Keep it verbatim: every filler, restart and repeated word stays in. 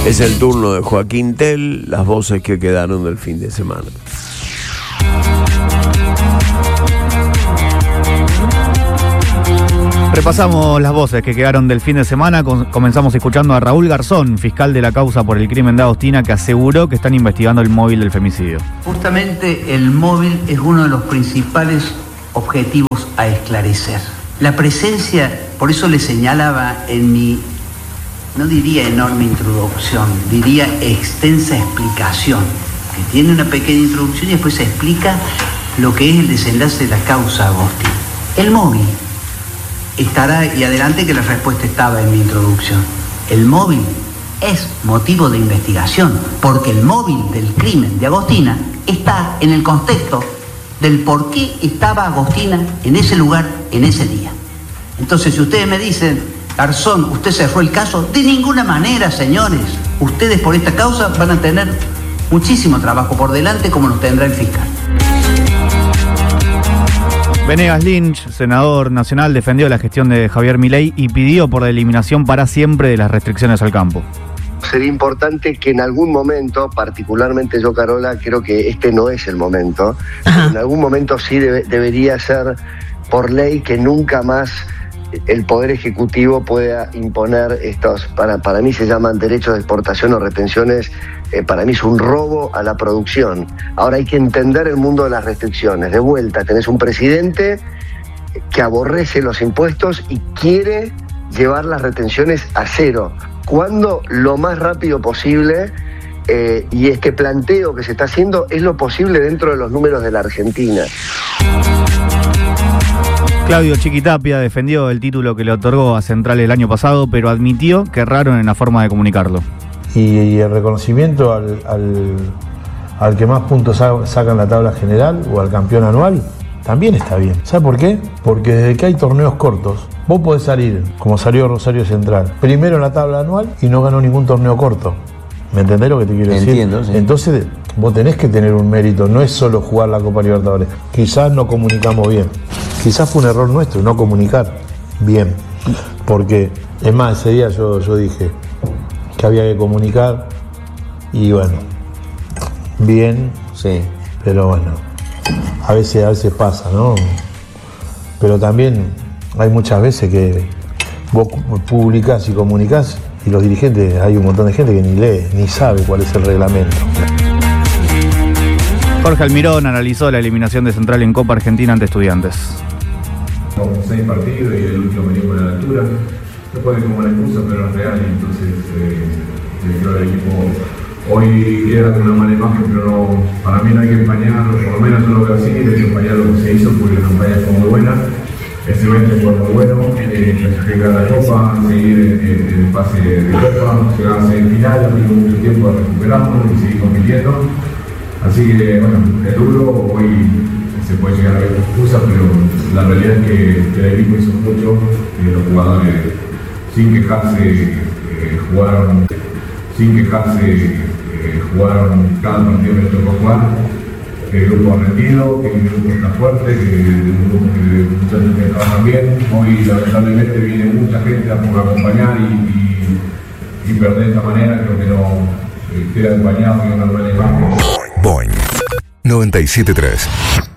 Es el turno de Joaquín Tell, las voces que quedaron del fin de semana. Repasamos las voces que quedaron del fin de semana. Comenzamos escuchando a Raúl Garzón, fiscal de la causa por el crimen de Agostina, que aseguró que están investigando el móvil del femicidio. Justamente el móvil es uno de los principales objetivos a esclarecer. La presencia, por eso le señalaba en mi, no diría enorme introducción, diría extensa explicación, que tiene una pequeña introducción y después se explica lo que es el desenlace de la causa Agostina. El móvil estará, y adelante que la respuesta estaba en mi introducción, el móvil es motivo de investigación, porque el móvil del crimen de Agostina está en el contexto del por qué estaba Agostina en ese lugar, en ese día. Entonces, si ustedes me dicen, Garzón, usted cerró el caso, de ninguna manera, señores. Ustedes por esta causa van a tener muchísimo trabajo por delante, como lo tendrá el fiscal. Venegas Lynch, senador nacional, defendió la gestión de Javier Milei y pidió por la eliminación para siempre de las restricciones al campo. Sería importante que en algún momento, particularmente yo, Carola, creo que este no es el momento, pero en algún momento sí debe, debería ser por ley que nunca más el Poder Ejecutivo pueda imponer estos, para, para mí se llaman derechos de exportación o retenciones, eh, para mí es un robo a la producción. Ahora hay que entender el mundo de las restricciones. De vuelta, tenés un presidente que aborrece los impuestos y quiere llevar las retenciones a cero. ¿Cuándo? Lo más rápido posible. Eh, y este planteo que se está haciendo es lo posible dentro de los números de la Argentina. Claudio Chiquitapia defendió el título que le otorgó a Central el año pasado, pero admitió que erraron en la forma de comunicarlo. Y, y el reconocimiento al, al, al que más puntos sa- saca en la tabla general o al campeón anual también está bien. ¿Sabe por qué? Porque desde que hay torneos cortos, vos podés salir, como salió Rosario Central, primero en la tabla anual y no ganó ningún torneo corto. ¿Me entendés lo que te quiero decir? Entiendo, sí. Entonces, vos tenés que tener un mérito, no es solo jugar la Copa Libertadores. Quizás no comunicamos bien. Quizás fue un error nuestro no comunicar bien. Porque, es más, ese día yo, yo dije que había que comunicar y bueno, bien, Sí. pero bueno, a veces, a veces pasa, ¿no? Pero también hay muchas veces que vos publicás y comunicás y los dirigentes, hay un montón de gente que ni lee, ni sabe cuál es el reglamento. Jorge Almirón analizó la eliminación de Central en Copa Argentina ante Estudiantes. Con seis partidos y el último venía con la altura. Se pone como la excusa, pero es real. Y entonces, eh, creo que el equipo hoy queda con una mala imagen, pero no, para mí no hay que empañar, por lo menos yo lo veo así, no hay que empañar lo que se hizo, porque la campaña fue muy buena. Este evento fue muy bueno, eh, clasificar la Copa, seguir en el pase de Copa, llegar a semifinal, al mismo mucho tiempo recuperamos y seguir compitiendo. Así que, bueno, es duro, hoy se puede llegar a ver excusas, pero la realidad es que, que el equipo hizo mucho, y los jugadores sin quejarse eh, jugaron, sin quejarse eh, jugaron cada partido que les tocó jugar. Que el grupo ha rendido, que el grupo está fuerte, que el grupo que mucha gente trabaja bien. Hoy lamentablemente viene mucha gente a por acompañar y, y, y perder de esta manera, creo que no eh, queda empañado y una buena imagen. Boing noventa y siete punto tres